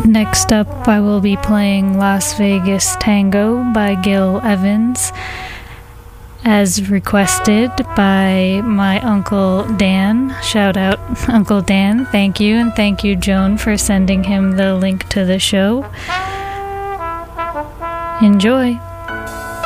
Next up, I will be playing Las Vegas Tango by Gil Evans, as requested by my Uncle Dan. Shout out, Uncle Dan. Thank you, and thank you, Joan, for sending him the link to the show. Enjoy.